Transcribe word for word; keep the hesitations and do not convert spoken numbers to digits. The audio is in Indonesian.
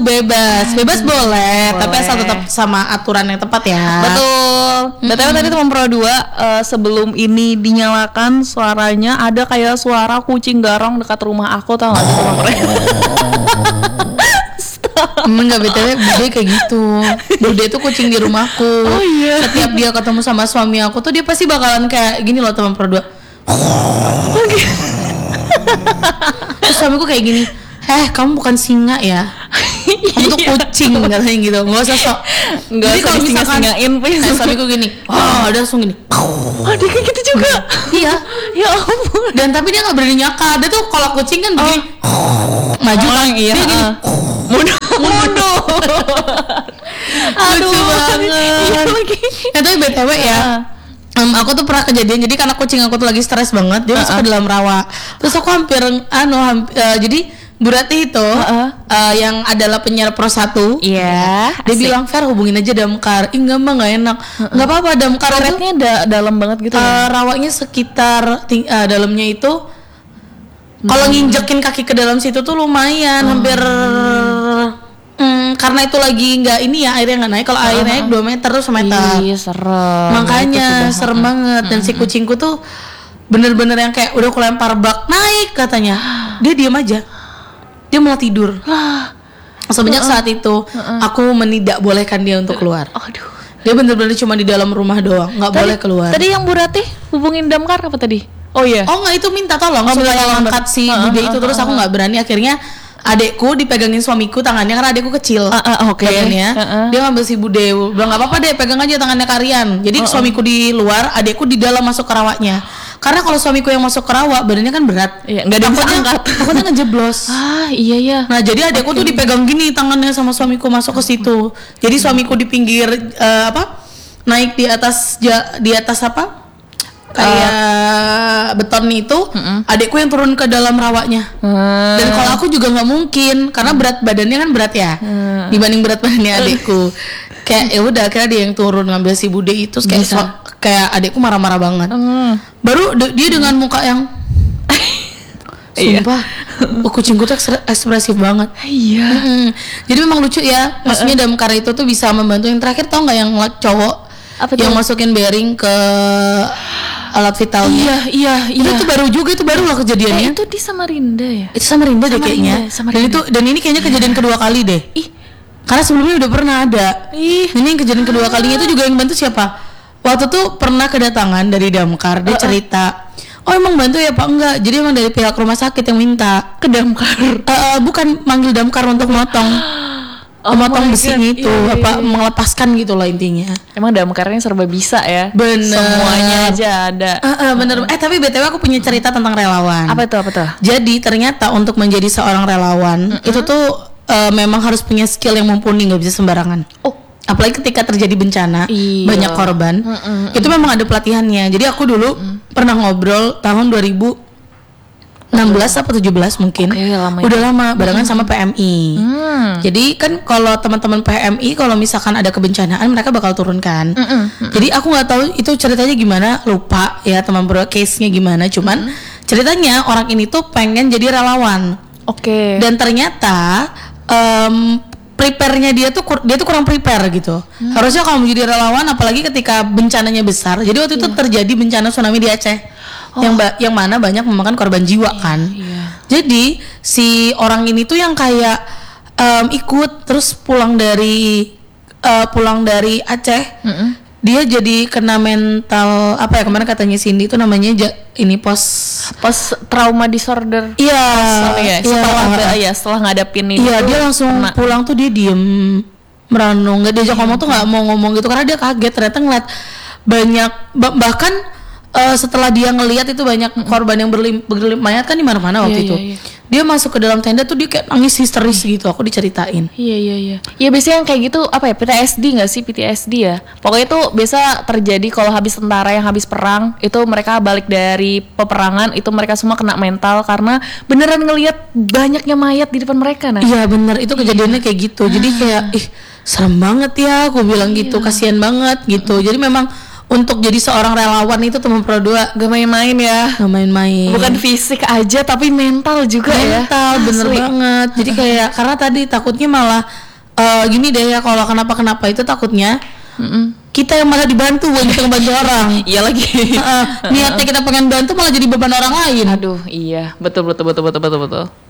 bebas, bebas boleh, boleh. Tapi asal tetap sama aturan yang tepat ya. Betul. B T W tadi teman Pro dua uh, sebelum ini dinyalakan suaranya ada kayak suara kucing garong dekat rumah aku, tau gak sih teman Pro? Enggak, B T W Bude kayak gitu. Bude tuh kucing di rumahku. Oh iya. Setiap dia ketemu sama suami aku tuh dia pasti bakalan kayak gini loh teman Pro dua. Terus suamiku kayak gini, eh kamu bukan singa ya, kamu tuh kucing katanya gitu, nggak usah sok. Nggak usah kalau misalkan singain, eh, suamiku gini, oh dia langsung gini, oh dia kayak gitu juga. Iya, ya ampun. Dan tapi dia nggak berani nyakar, dia tuh kalau kucing kan begini, oh. maju kan, iya. dia gini, mundur, mundur. Lucu banget. Iya lagi. Nah tapi B T W ya. Um, aku tuh pernah kejadian, jadi karena kucing aku tuh lagi stres banget, dia uh-uh. masuk ke dalam rawa. Terus aku hampir, anu, hampir, uh, jadi Bu Rati itu uh-uh. uh, yang adalah penyiar Pro satu. Iya. Yeah, dia asik. Bilang, Fer hubungin aja damkar. Ih enggak mah, gak enak. uh-uh. Gak apa-apa, damkar itu karetnya da- dalam banget gitu. Uh, ya? Rawanya sekitar ting- uh, dalamnya itu hmm. kalau nginjekin kaki ke dalam situ tuh lumayan, hmm. hampir. Hmm, karena itu lagi nggak ini ya, airnya nggak naik. Kalau uh-huh. air naik dua meter terus semeter. Iya serem. Makanya serem banget. Dan uh-huh. si kucingku tuh bener-bener yang kayak udah aku lempar bak naik katanya. Dia diam aja. Dia malah tidur. Semenjak uh-uh. saat itu uh-uh. aku menidak bolehkan dia untuk keluar. Aduh. Dia bener-bener cuma di dalam rumah doang, nggak boleh keluar. Tadi yang Bu Rati hubungin damkar apa tadi? Oh iya. Oh nggak, itu minta tolong oh, supaya angkat si uh-uh. Bude itu. Terus aku nggak berani, akhirnya adekku dipegangin suamiku tangannya karena adekku kecil. Uh, uh, Oke. Okay. Uh-uh. Dia ngambil si Bude, bilang nggak apa-apa deh, pegang aja tangannya kalian. Jadi uh-uh. suamiku di luar, adekku di dalam masuk ke rawanya. Karena kalau suamiku yang masuk ke rawa, badannya kan berat. Iya, nggak ada yang bisa angkat. Takutnya ngejeblos. Ah iya iya. Nah jadi adekku okay. tuh dipegang gini tangannya sama suamiku masuk ke situ. Jadi suamiku di pinggir uh, apa? Naik di atas ja, di atas apa? Kayak uh, beton itu, uh-uh. adekku yang turun ke dalam rawanya. Uh. Dan kalau aku juga nggak mungkin, karena berat badannya kan berat ya, uh. dibanding berat badannya adekku. Kayak ya udah, akhirnya dia yang turun ngambil si Bude itu, kayak so, kayak adekku marah-marah banget. Uh. Baru de- dia dengan muka yang, sumpah, oh, kucingku tuh ekspresif banget. Iya. Mm-hmm. Jadi memang lucu ya, maksudnya uh-uh. damkar itu tuh bisa membantu. Yang terakhir tau nggak yang cowok apa yang masukin bearing ke alat vitalnya. Iya, iya, iya. Itu tuh baru juga, itu baru loh kejadiannya. Eh, itu di Samarinda ya? Itu Samarinda deh kayaknya. Dan itu dan ini kayaknya kejadian kedua kali deh. Ih, karena sebelumnya udah pernah ada. Ih, ini yang kejadian kedua kalinya itu juga yang bantu siapa? Waktu tuh pernah kedatangan dari damkar, dia uh-uh. cerita. Oh emang bantu ya Pak? Enggak, jadi emang dari pihak rumah sakit yang minta ke damkar. Uh, bukan manggil damkar untuk motong. Oh, memotong besinya itu, iya, iya, apa iya. melepaskan gitu lah intinya. Emang damkarnya serba bisa ya. Bener. Semuanya aja ada. Uh, uh, bener. Eh tapi B T W aku punya cerita tentang relawan. Apa itu? Apa tuh? Jadi ternyata untuk menjadi seorang relawan mm-hmm. itu tuh uh, memang harus punya skill yang mumpuni, nggak bisa sembarangan. Oh. Apalagi ketika terjadi bencana, iya. banyak korban. Mm-mm. Itu memang ada pelatihannya. Jadi aku dulu mm. pernah ngobrol tahun dua ribu enam belas atau tujuh belas mungkin. Okay, lama udah ya. lama barengan hmm. sama P M I. Hmm. Jadi kan kalau teman-teman P M I kalau misalkan ada kebencanaan mereka bakal turunkan. Mm-mm. Mm-mm. Jadi aku nggak tahu itu ceritanya gimana, lupa ya teman bro case-nya gimana. Cuman mm-hmm. ceritanya orang ini tuh pengen jadi relawan. Oke. Okay. Dan ternyata um, prepare-nya dia tuh dia tuh kurang prepare gitu. Hmm. Harusnya kalau mau jadi relawan apalagi ketika bencananya besar. Jadi waktu yeah. itu terjadi bencana tsunami di Aceh. Oh. Yang ba- yang mana banyak memakan korban jiwa iya, kan. Iya. Jadi si orang ini tuh yang kayak um, ikut terus pulang dari uh, pulang dari Aceh. Mm-hmm. Dia jadi kena mental apa ya, kemarin katanya Cindy itu namanya ja, ini post post trauma disorder. Iya. Ya, setelah uh, ya setelah ngadapin ini. Iya, dia langsung kena. Pulang tuh dia diem merenung, nggak diajak ngomong tuh nggak mau ngomong gitu karena dia kaget ternyata ngeliat banyak bahkan uh, setelah dia ngelihat itu banyak mm-hmm. korban yang berlim, berlim mayat kan di mana-mana waktu yeah, itu. Yeah, yeah. Dia masuk ke dalam tenda tuh dia kayak nangis histeris gitu. Aku diceritain. Iya iya iya. Ya biasanya yang kayak gitu apa ya, P T S D nggak sih, P T S D ya. Pokoknya itu biasa terjadi kalau habis tentara yang habis perang itu mereka balik dari peperangan itu mereka semua kena mental karena beneran ngelihat banyaknya mayat di depan mereka. Nah. Iya bener, itu kejadiannya kayak gitu. Jadi kayak ih serem banget ya, aku bilang iya. gitu, kasihan banget gitu. Jadi memang untuk jadi seorang relawan itu teman Pro dua gak main-main ya. Gak main-main. Bukan fisik aja tapi mental juga mental, ya. Mental bener Asli. banget. Jadi kayak karena tadi takutnya malah uh, gini deh ya, kalau kenapa-kenapa itu takutnya Mm-mm. kita yang malah dibantu bukan kita ngebantu orang. Iya lagi. uh, niatnya kita pengen bantu malah jadi beban orang lain. Aduh iya, betul betul betul betul betul betul.